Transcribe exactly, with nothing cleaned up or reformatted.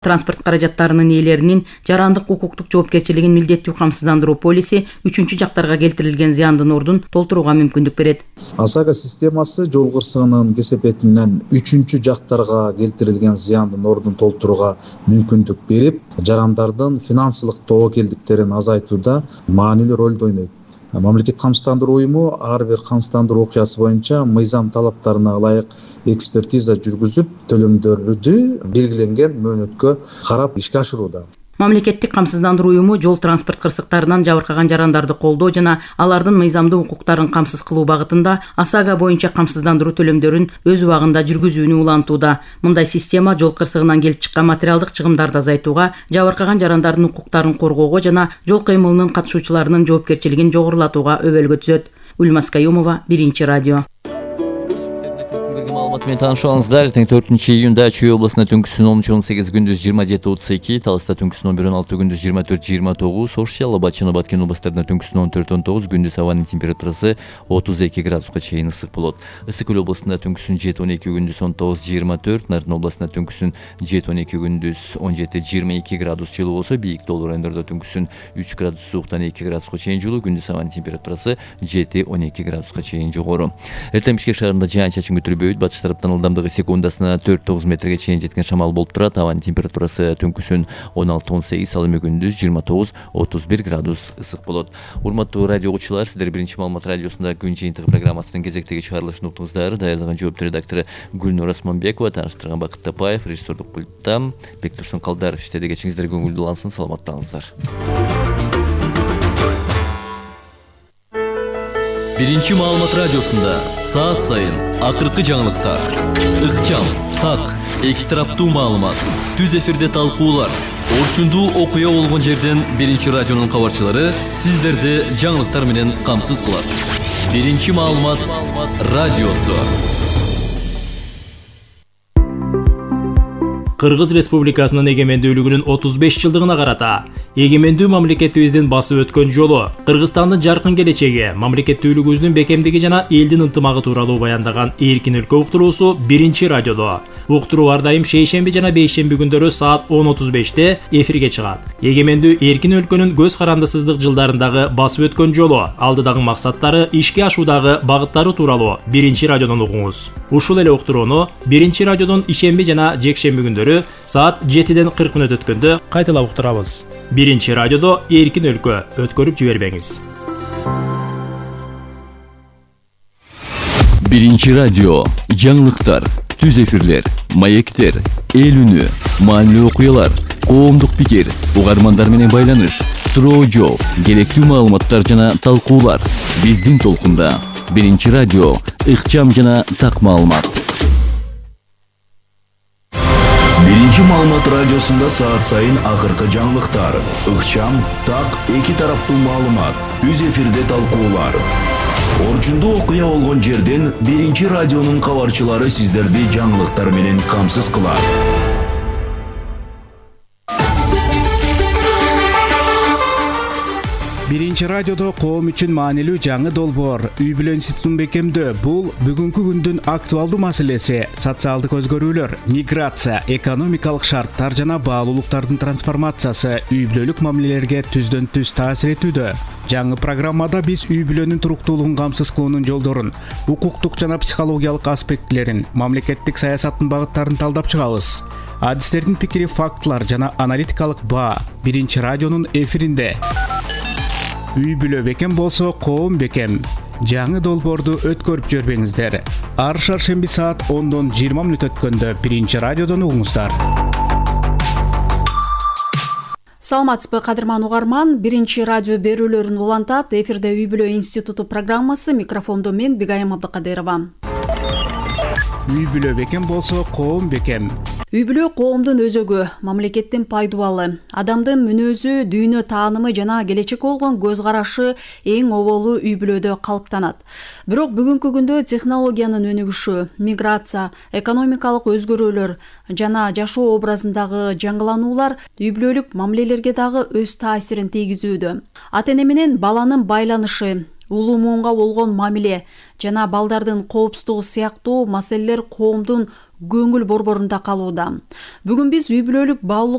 Транспорт каражаттарынын ээлеринин жарандык укуктук жоопкерчилигин милдеттүү камсыздандыруу полиси үчүнчү жактарга келтирилген зыяндын ордун толтурууга мүмкүндүк берет. ОСАГО системасы жол кырсыгынын кесепетинен үчүнчү жактарга келтирилген зыяндын ордун толтурууга мүмкүндүк берип, жарандардын финансылык тобокелдиктерин азайтууда маанилүү ролду ойнойт. Мамлекет камсыздандыруу уюму ар бир камсыздандыруу окуясы боюнча мыйзам талаптарына ылайык экспертиза жүргүзүп, төлөмдөрдү белгиленген мөөнөткө карап ишке ашырууда. Мамлекеттик камсыздандыруу уюму жол транспорт кырсыктарынан жабыркаган жарандарды колдоо жана алардын мыйзамдуу укуктарын камсыз кылуу багытында ОСАГО боюнча камсыздандыруу төлөмдөрүн өз убагында жүргүзүүнү улантууда. Мындай система жол кырсыгынан келип чыккан материалдык чыгымдарды азайтууга, жабыркаган жарандардын укуктарын коргоого жана жол кыймылынын катышуучуларынын жоопкерчилигин жогорулатууга өбөлгө түзөт. Үлмас Каюмова, Биринчи радио. Мен таанышып эртең төртүнчү июнда Чүй областында түнкүсүн он үч он сегиз күндүз жыйырма жети отуз эки, Таласта түнкүсүн он бир он алты күндүз жыйырма төрт жыйырма тогуз, Ош, Чала, Батчын, Баткен областарында түнкүсүн он төрт он тогуз, күндүз абанын температурасы отуз эки градуска чейин ысык болот. Ысык көл областында түнкүсүн жети он эки күндүз он тогуз жыйырма төрт, Нарын областында түнкүсүн жети он эки күндүз он жети жыйырма эки градус жылуу болсо, бийик тоолуу райондордо түнкүсүн үч градус сууктан эки градуска чейин жылуу, күндүз абанын температурасы жети он эки градуска чейин жогору. Эртең Бишкек шаарында жаан-чачын күтүлбөйт, батыш тараптан ылдамдыгы секундасына төрт тогуз метрге чейин жеткен шамал болуп турат. Абанын температурасы түнкүсүн он алты он сегиз, ал эми күндүз жыйырма тогуз отуз бир градус ысык болот. Урматтуу радио угуучулар, сиздер Биринчи маалымат радиосунда күн жыйынтыгы программасынын кезектеги чыгарылышын уктуңуздар. Даярдаган жооптуу редактору Гүлнур Осмонбекова, тааныштырган Бакыт Тапаев, режиссердук пультта Бектурсун Калдаров иштеди. Кечиңиздер көңүлдүү улансын, саламаттаңыздар. Биринчи маалымат радиосунда саат сайын акыркы жаңылыктар, ыкчам, так, эки тараптуу маалымат, түз эфирде талкуулар, орчундуу окуя болгон жерден Биринчи радионун кабарчылары сиздерди жаңылыктар менен камсыз кылат. Биринчи маалымат радиосу. Кыргыз Республикасынын эгемендүүлүгүнүн отуз беш жылдыгына карата эгемендүү мамлекетибиздин басып өткөн жолу, Кыргызстандын жаркын келечеги, мамлекеттүүлүгүбүздүн бекемдиги жана элдин ынтымагы тууралуу баяндаган Эркин өлкө уктуруусу Биринчи радиодо. Уктуруу ар дайым шейшемби жана бейшемби күндөрү саат он отуз беште эфирге чыгат. Эгемендүү эркин өлкөнүн көз карандысыздык жылдарындагы басып өткөн жолу, алдыдагы максаттары, ишке ашуудагы багыттары тууралуу Биринчи радиодон угуңуз. Ушул эле уктурууну Биринчи радиодон ишемби жана жекшемби күндөрү саат жетиден кырк мүнөт өткөндө кайталап уктурабыз. Биринчи радиодо Эркин өлкө, өткөрүп жибербеңиз. Биринчи радио, жаңылыктар, түз эфирлер, маектер, эл үнү, маанилүү окуялар, коомдук пикир, угармандар менен байланыш, суроо жооп, керектүү маалыматтар жана талкуулар. Биздин толкунда Биринчи радио, ыкчам жана так маалымат. Биринчи маалымат радиосунда саат сайын акыркы жаңылыктар, ыкчам, так, эки тараптуу маалымат, түз эфирде талкуулар. Орчундуу окуя болгон жерден Биринчи радионун кабарчылары сиздерди жаңылыктар менен камсыз кылат. Биринчи радиодо коом үчүн маанилүү жаңы долбоор үй бүлө институтун бекемдөө. Бул бүгүнкү күндүн актуалдуу маселеси. Социалдык өзгөрүүлөр, миграция, экономикалык шарттар жана баалуулуктардын трансформациясы үй бүлөлүк мамилелерге түздөн түз таасир этүүдө. Жаңы программада биз үй бүлөнүн туруктуулугун камсыз кылуунун жолдорун, укуктук жана психологиялык аспектилерин, мамлекеттик саясаттын багыттарын талдап чыгабыз. Адистердин пикири, фактылар жана аналитикалык баа Биринчи радионун эфиринде. Үй бүлө бекем болсо, коом бекем. Жаңы долбоорду өткөрүп жибербеңиздер. Ар шаршемби саат ондон жыйырма мүнөт өткөндө Биринчи радиодон угуңуздар. Саламатсызбы, кадырман угарман. Биринчи радио берүүлөрүн улантат. Эфирде үй бүлө институту программасы, микрофондо мен Бигайым Абдыкадырова. Үй бүлө бекем болсо, коом бекем. Үй бүлө коомдун өзөгү, мамлекеттин пайдубалы, адамдын мүнөзү, дүйнө таанымы жана келечекке болгон көз карашы эң оболу үй бүлөдө калыптанат. Бирок бүгүнкү күндө технологиянын өнүгүшү, миграция, экономикалык өзгөрүүлөр жана жашоо образындагы жаңылануулар үй бүлөлүк мамилелерге дагы өз таасирин тийгизүүдө. Ата эне менен баланын байланышы, улуу муунга болгон мамиле жана балдардын коопсуздугу сыяктуу маселелер коомдун көңүл борборунда калууда. Бүгүн биз үй бүлөлүк баалуулук